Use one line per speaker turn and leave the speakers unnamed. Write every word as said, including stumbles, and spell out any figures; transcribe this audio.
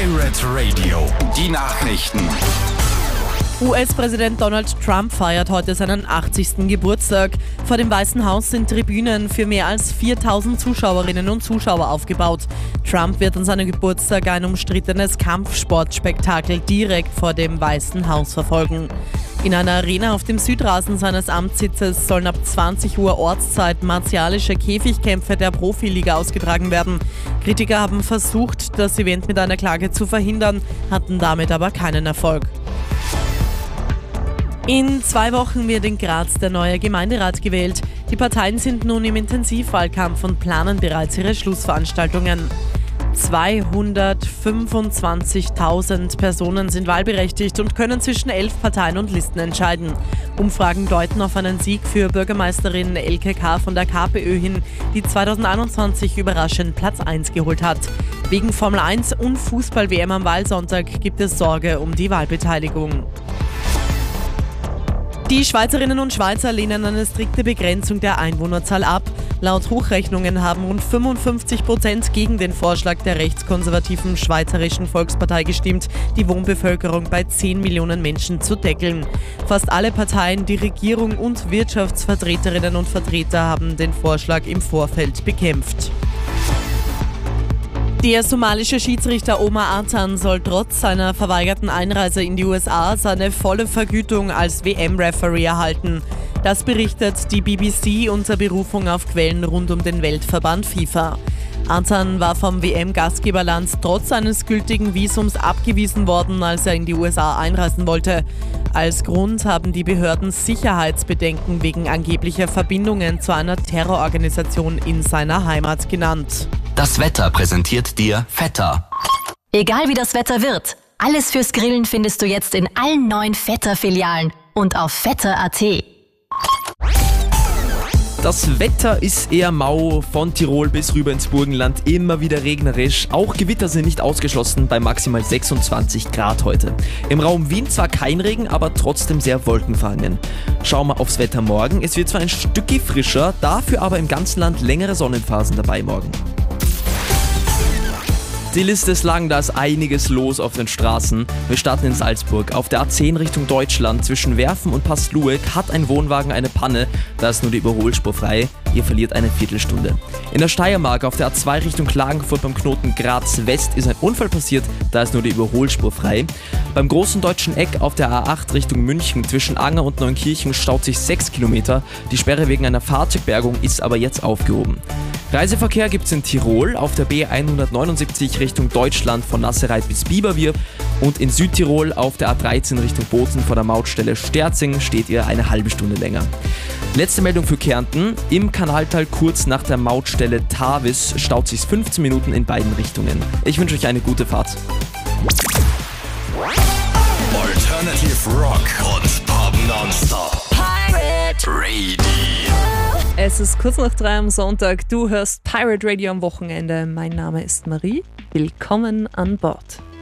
Pirate Radio, die Nachrichten.
U S-Präsident Donald Trump feiert heute seinen achtzigsten Geburtstag. Vor dem Weißen Haus sind Tribünen für mehr als viertausend Zuschauerinnen und Zuschauer aufgebaut. Trump wird an seinem Geburtstag ein umstrittenes Kampfsportspektakel direkt vor dem Weißen Haus verfolgen. In einer Arena auf dem Südrasen seines Amtssitzes sollen ab zwanzig Uhr Ortszeit martialische Käfigkämpfe der Profiliga ausgetragen werden. Kritiker haben versucht, das Event mit einer Klage zu verhindern, hatten damit aber keinen Erfolg. In zwei Wochen wird in Graz der neue Gemeinderat gewählt. Die Parteien sind nun im Intensivwahlkampf und planen bereits ihre Schlussveranstaltungen. zweihundertfünfundzwanzigtausend Personen sind wahlberechtigt und können zwischen elf Parteien und Listen entscheiden. Umfragen deuten auf einen Sieg für Bürgermeisterin Elke K. von der KPÖ hin, die zweitausendeinundzwanzig überraschend Platz eins geholt hat. Wegen Formel eins und Fußball-W M am Wahlsonntag gibt es Sorge um die Wahlbeteiligung. Die Schweizerinnen und Schweizer lehnen eine strikte Begrenzung der Einwohnerzahl ab. Laut Hochrechnungen haben rund fünfundfünfzig Prozent gegen den Vorschlag der rechtskonservativen Schweizerischen Volkspartei gestimmt, die Wohnbevölkerung bei zehn Millionen Menschen zu deckeln. Fast alle Parteien, die Regierung und Wirtschaftsvertreterinnen und Vertreter haben den Vorschlag im Vorfeld bekämpft. Der somalische Schiedsrichter Omar Atan soll trotz seiner verweigerten Einreise in die U S A seine volle Vergütung als W M-Referee erhalten. Das berichtet die B B C unter Berufung auf Quellen rund um den Weltverband FIFA. Atan war vom W M-Gastgeberland trotz eines gültigen Visums abgewiesen worden, als er in die U S A einreisen wollte. Als Grund haben die Behörden Sicherheitsbedenken wegen angeblicher Verbindungen zu einer Terrororganisation in seiner Heimat genannt.
Das Wetter präsentiert dir Vetter.
Egal wie das Wetter wird, alles fürs Grillen findest du jetzt in allen neuen Vetter-Filialen und auf vetter punkt a t.
Das Wetter ist eher mau, von Tirol bis rüber ins Burgenland, immer wieder regnerisch. Auch Gewitter sind nicht ausgeschlossen bei maximal sechsundzwanzig Grad heute. Im Raum Wien zwar kein Regen, aber trotzdem sehr wolkenverhangen. Schauen wir aufs Wetter morgen. Es wird zwar ein Stückchen frischer, dafür aber im ganzen Land längere Sonnenphasen dabei morgen. Die Liste ist lang, da ist einiges los auf den Straßen. Wir starten in Salzburg. Auf der A zehn Richtung Deutschland zwischen Werfen und Passlueck hat ein Wohnwagen eine Panne. Da ist nur die Überholspur frei. Ihr verliert eine Viertelstunde. In der Steiermark auf der A zwei Richtung Klagenfurt beim Knoten Graz West ist ein Unfall passiert. Da ist nur die Überholspur frei. Beim großen deutschen Eck auf der A acht Richtung München zwischen Anger und Neunkirchen staut sich sechs Kilometer. Die Sperre wegen einer Fahrzeugbergung ist aber jetzt aufgehoben. Reiseverkehr gibt's in Tirol auf der B hundertneunundsiebzig Richtung Deutschland von Nassereit bis Biberwirt und in Südtirol auf der A dreizehn Richtung Bozen vor der Mautstelle Sterzing steht ihr eine halbe Stunde länger. Letzte Meldung für Kärnten. Im Kanaltal kurz nach der Mautstelle Tavis staut sich fünfzehn Minuten in beiden Richtungen. Ich wünsche euch eine gute Fahrt.
Alternative Rock und Pop Nonstop. Pirate Radio.
Es ist kurz nach drei am Sonntag. Du hörst Pirate Radio am Wochenende. Mein Name ist Marie. Willkommen an Bord.